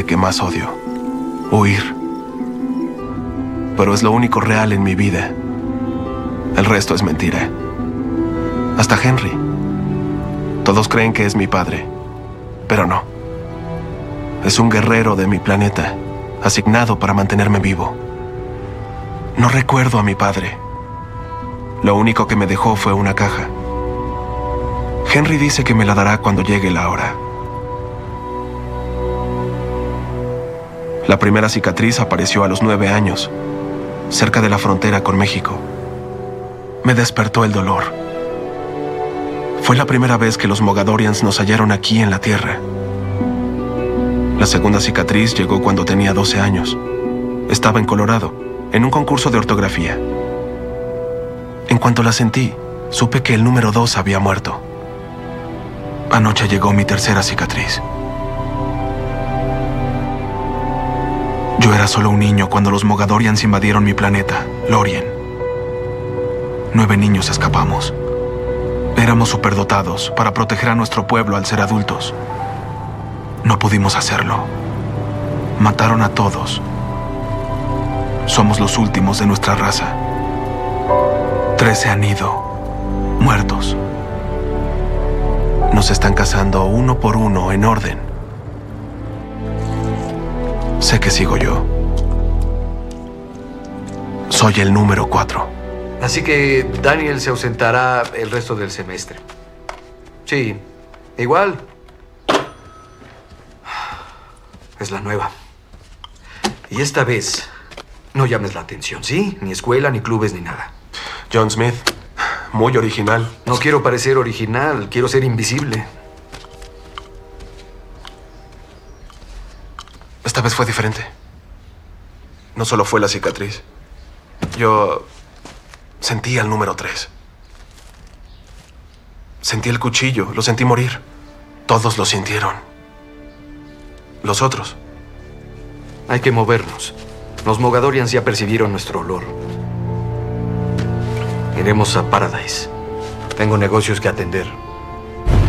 que más odio. Huir. Pero es lo único real en mi vida. El resto es mentira. Hasta Henry. Todos creen que es mi padre, pero no. Es un guerrero de mi planeta, asignado para mantenerme vivo. No recuerdo a mi padre. Lo único que me dejó fue una caja. Henry dice que me la dará cuando llegue la hora. La primera cicatriz apareció a los 9 años, cerca de la frontera con México. Me despertó el dolor. Fue la primera vez que los Mogadorians nos hallaron aquí en la Tierra. La segunda cicatriz llegó cuando tenía 12 años. Estaba en Colorado, en un concurso de ortografía. En cuanto la sentí, supe que el número 2 había muerto. Anoche llegó mi tercera cicatriz. Yo era solo un niño cuando los Mogadorians invadieron mi planeta, Lorien. 9 niños escapamos. Éramos superdotados para proteger a nuestro pueblo al ser adultos. No pudimos hacerlo. Mataron a todos. Somos los últimos de nuestra raza. 3 se han ido, muertos. Nos están cazando uno por uno en orden. Sé que sigo yo. Soy el número 4. Así que Daniel se ausentará el resto del semestre. Sí, igual. Es la nueva. Y esta vez no llames la atención, ¿sí? Ni escuela, ni clubes, ni nada. John Smith, muy original. No quiero parecer original, quiero ser invisible. Esta vez fue diferente. No solo fue la cicatriz. Yo sentí al número 3. Sentí el cuchillo, lo sentí morir. Todos lo sintieron. Los otros. Hay que movernos. Los Mogadorians ya percibieron nuestro olor. Iremos a Paradise. Tengo negocios que atender.